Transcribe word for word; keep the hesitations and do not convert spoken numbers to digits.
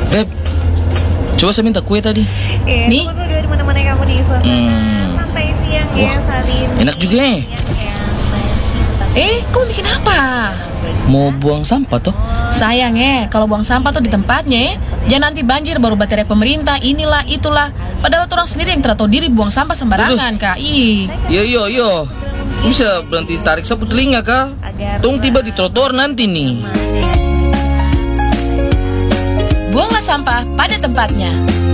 Beb, coba saya minta kue tadi. Eh, Nih. tunggu dulu di mana-mana kamu di suasana Hmm. santai siang Wah, ya, Salin. enak juga ya. Eh, kamu bikin apa? Mau buang sampah toh? Sayang ya, kalau buang sampah tuh di tempatnya ya. Jangan nanti banjir baru baterai pemerintah, inilah, itulah. Padahal orang sendiri yang tidak tahu diri buang sampah sembarangan, Kak. Ih. Yo yo yo. Bisa berhenti tarik sapu telinga kah? Tong tiba di trotoar nanti nih. Buanglah sampah pada tempatnya.